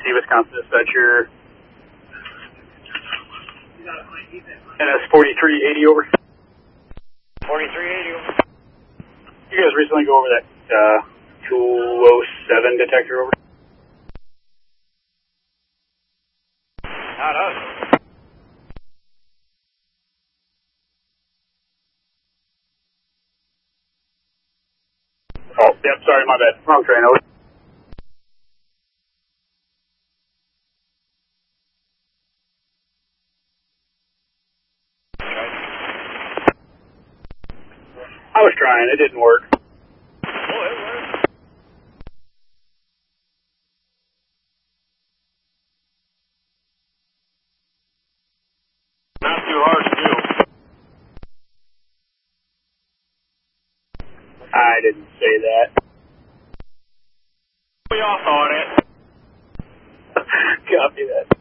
NBC, Wisconsin dispatcher. NS 4380 over. 4380 over. You guys recently go over that 207 detector over? Not us. Oh, yep, sorry, my bad. Wrong train, over. I was trying, it didn't work. Oh, it worked. Not too hard to do. I didn't say that. We all thought it. Copy that.